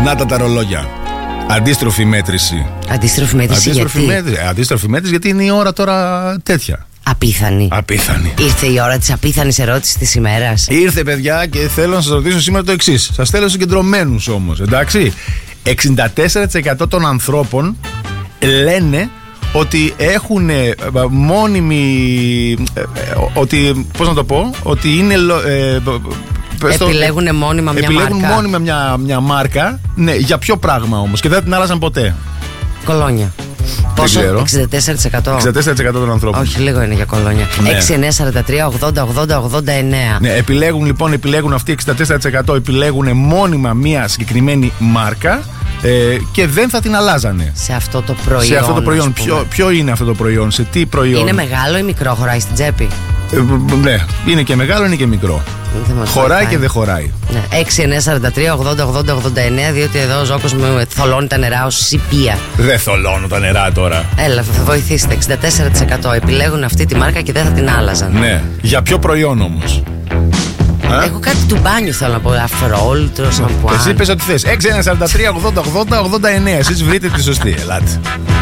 Να τα ρολόγια. Αντίστροφη μέτρηση. Αντίστροφη μέτρηση γιατί? Αντίστροφη μέτρηση γιατί είναι η ώρα τώρα τέτοια. Απίθανη. Ήρθε η ώρα της απίθανης ερώτησης της ημέρας. Ήρθε, παιδιά, και θέλω να σας ρωτήσω σήμερα το εξής. Σας θέλω συγκεντρωμένους όμως, εντάξει. 64% των ανθρώπων λένε ότι έχουν μόνιμη. Ότι. Πώς να το πω, ότι είναι. Επιλέγουν μόνιμα μια μάρκα. Επιλέγουν μόνιμα μια μάρκα. Ναι, για ποιο πράγμα όμως? Και δεν την άλλαζαν ποτέ. Κολόνια. Πόσο? 64%. 64% των ανθρώπων. Όχι, λίγο είναι για κολόνια. Ναι. 6, 9, 43, 80, 80, 89. Ναι, επιλέγουν αυτοί 64% επιλέγουν μόνιμα μια συγκεκριμένη μάρκα και δεν θα την αλλάζανε. Σε αυτό το προϊόν. Ποιο είναι αυτό το προϊόν, σε τι προϊόν? Είναι μεγάλο ή μικρό, χωράει στην τσέπη? Ναι, είναι και μεγάλο, είναι και μικρό. Χωράει και δεν χωράει. Ναι. 6, 9, 43, 80, 80, 89. Διότι εδώ ο Ζόκος μου θολώνει τα νερά ως σιπία. Δεν θολώνω τα νερά τώρα. Έλα, θα βοηθήσετε. 64% επιλέγουν αυτή τη μάρκα και δεν θα την άλλαζαν. Ναι. Για ποιο προϊόν όμως? Εγώ κάτι του μπάνιου θέλω να πω. Αφρόλ, σαμπουάν. Εσύ πες ό,τι θες. 6, 1, 43, 80, 80, 89. Εσείς βρείτε τη σωστή. Ελάτε.